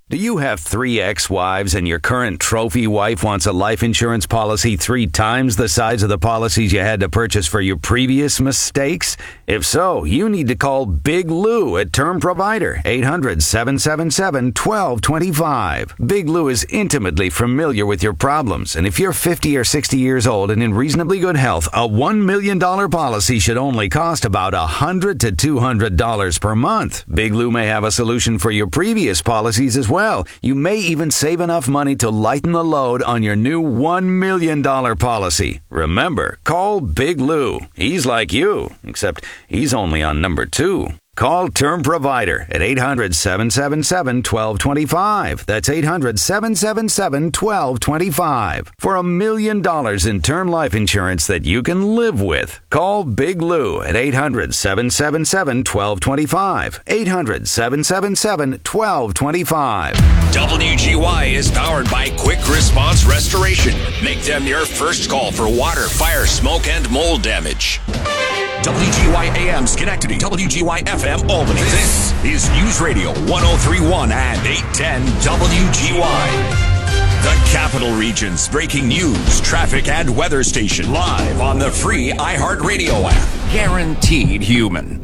Do you have 3 ex-wives and your current trophy wife wants a life insurance policy 3 times the size of the policies you had to purchase for your previous mistakes? If so, you need to call Big Lou at Term Provider, 800-777-1225. Big Lou is intimately familiar with your problems, and if you're 50 or 60 years old and in reasonably good health, a $1 million policy should only cost about $100 to $200 per month. Big Lou may have a solution for your previous policies as well. You may even save enough money to lighten the load on your new $1 million policy. Remember, call Big Lou. He's like you, except he's only on number 2. Call Term Provider at 800-777-1225. That's 800-777-1225. For $1 million in term life insurance that you can live with. Call Big Lou at 800-777-1225. 800-777-1225. WGY is powered by Quick Response Restoration. Make them your first call for water, fire, smoke, and mold damage. WGY AM Schenectady, WGY FM Albany. This is News Radio 1031 and 810 WGY. The Capital Region's breaking news, traffic, and weather station live on the free iHeartRadio app. Guaranteed human.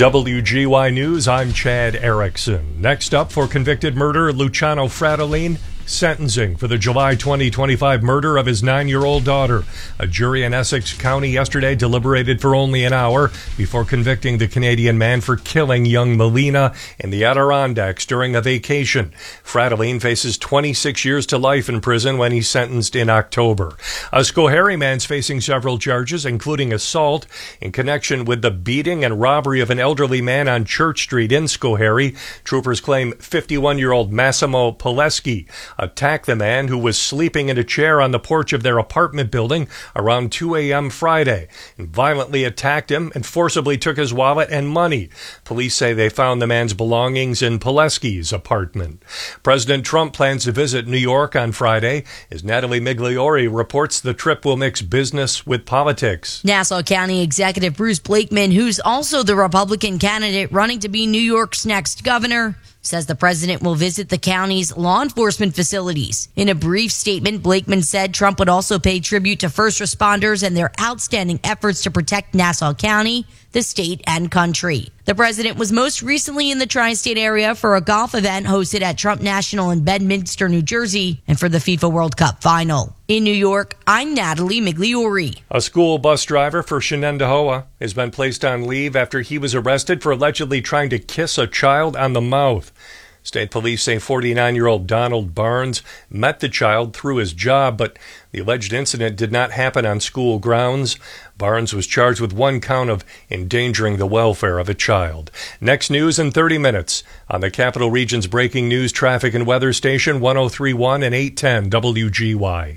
WGY News, I'm Chad Erickson. Next up, for convicted murderer Luciano Fratellin, sentencing for the July 2025 murder of his 9-year-old daughter. A jury in Essex County yesterday deliberated for only an hour before convicting the Canadian man for killing young Melina in the Adirondacks during a vacation. Fratellin faces 26 years to life in prison when he's sentenced in October. A Schoharie man's facing several charges, including assault in connection with the beating and robbery of an elderly man on Church Street in Schoharie. Troopers claim 51-year-old Massimo Pileski attacked the man who was sleeping in a chair on the porch of their apartment building around 2 a.m. Friday and violently attacked him and forcibly took his wallet and money. Police say they found the man's belongings in Pileski's apartment. President Trump plans to visit New York on Friday as Natalie Migliori reports the trip will mix business with politics. Nassau County Executive Bruce Blakeman, who's also the Republican candidate running to be New York's next governor, says the president will visit the county's law enforcement facilities. In a brief statement, Blakeman said Trump would also pay tribute to first responders and their outstanding efforts to protect Nassau County, the state, and country. The president was most recently in the tri-state area for a golf event hosted at Trump National in Bedminster, New Jersey, and for the FIFA World Cup final. In New York, I'm Natalie Migliori. A school bus driver for Shenendehowa has been placed on leave after he was arrested for allegedly trying to kiss a child on the mouth. State police say 49-year-old Donald Barnes met the child through his job, but the alleged incident did not happen on school grounds. Barnes was charged with 1 count of endangering the welfare of a child. Next news in 30 minutes on the Capital Region's breaking news, traffic, and weather station 1031 and 810 WGY.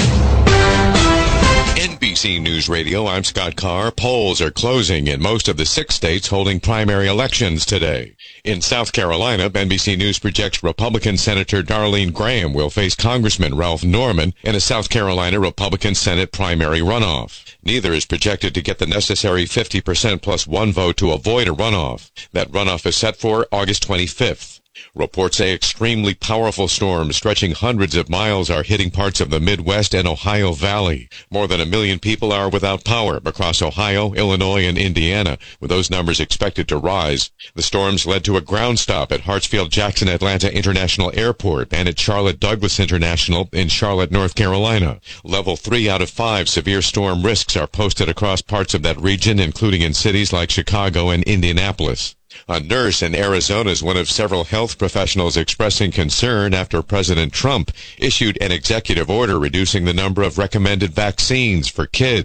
NBC News Radio, I'm Scott Carr. Polls are closing in most of the 6 states holding primary elections today. In South Carolina, NBC News projects Republican Senator Darlene Graham will face Congressman Ralph Norman in a South Carolina Republican Senate primary runoff. Neither is projected to get the necessary 50% plus 1 vote to avoid a runoff. That runoff is set for August 25th. Reports say extremely powerful storms stretching hundreds of miles are hitting parts of the Midwest and Ohio Valley. More than 1 million people are without power across Ohio, Illinois, and Indiana, with those numbers expected to rise. The storms led to a ground stop at Hartsfield-Jackson Atlanta International Airport and at Charlotte Douglas International in Charlotte, North Carolina. Level 3 out of 5 severe storm risks are posted across parts of that region, including in cities like Chicago and Indianapolis. A nurse in Arizona is one of several health professionals expressing concern after President Trump issued an executive order reducing the number of recommended vaccines for kids.